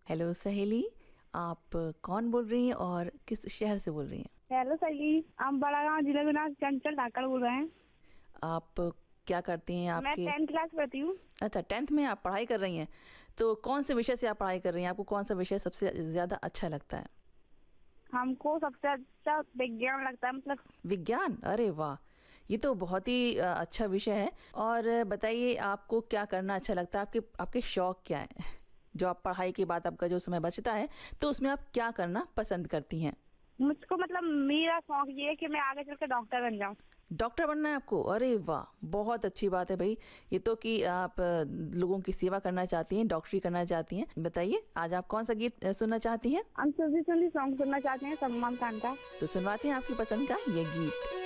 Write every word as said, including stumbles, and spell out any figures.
Hello सहेली, आप कौन बोल रही हैं और किस शहर से बोल रही हैं? हेलो सहेली, हम बड़ा गाँव जिला गुना चंचल ढाकड़ बोल रहे हैं। आप क्या करती हैं? मैं आपके टेंथ क्लास पढ़ती हूँ। अच्छा, टेंथ में आप पढ़ाई कर रही हैं। तो कौन से विषय से आप पढ़ाई कर रही हैं? आपको कौन सा विषय सबसे ज़्यादा अच्छा लगता है? हमको सबसे अच्छा विज्ञान लगता है। मतलब विज्ञान? अरे वाह, ये तो बहुत ही अ, अच्छा विषय है। और बताइए, आपको क्या करना अच्छा लगता है? आपके आपके शौक क्या हैं? जो आप पढ़ाई के बाद आपका जो समय बचता है, तो उसमें आप क्या करना पसंद करती हैं? मुझको मतलब मेरा शौक ये है कि मैं आगे चल के डॉक्टर बन जाऊँ। डॉक्टर बनना है आपको? अरे वाह, बहुत अच्छी बात है भाई। ये तो कि आप अ, लोगों की सेवा करना चाहती हैं, डॉक्टरी करना चाहती हैं। बताइए, आज आप कौन सा गीत अ, सुनना चाहती हैं? हम सुधी सुधी सॉन्ग सुनना चाहते हैं सलमान खान का। तो सुनवाते हैं आपकी पसंद का ये गीत।